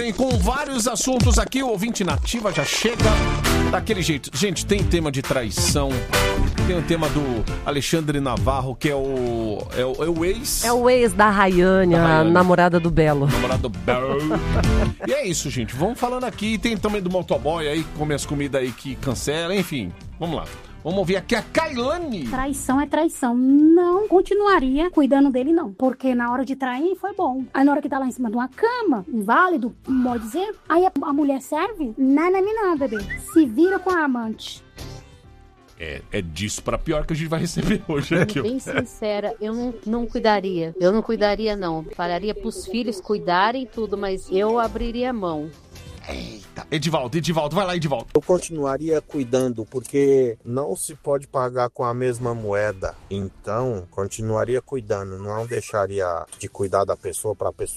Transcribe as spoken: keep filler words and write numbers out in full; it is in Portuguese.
E com vários assuntos aqui, o ouvinte nativa já chega daquele jeito. Gente, tem tema de traição, tem o tema do Alexandre Navarro, que é o, é o, é o ex... É o ex da Rayane, Da a Rayane. namorada do Belo. Namorado do Belo. E é isso, gente. Vamos falando aqui. Tem também do motoboy aí, que come as comidas aí que cancela. Enfim, vamos lá. Vamos ouvir aqui a Kailane. Traição é traição. Não continuaria cuidando dele, não. Porque na hora de trair foi bom. Aí na hora que tá lá em cima de uma cama, inválido, pode dizer, aí a, a mulher serve? Não, não é não, bebê. Se vira com a amante. É, é disso pra pior que a gente vai receber hoje aqui. Bem sincera, eu não, não cuidaria. Eu não cuidaria, não. Falaria pros filhos cuidarem tudo, mas eu abriria a mão. Eita. Edivaldo, Edivaldo, vai lá, Edivaldo. Eu continuaria cuidando, porque não se pode pagar com a mesma moeda. Então, continuaria cuidando. Não deixaria de cuidar da pessoa para a pessoa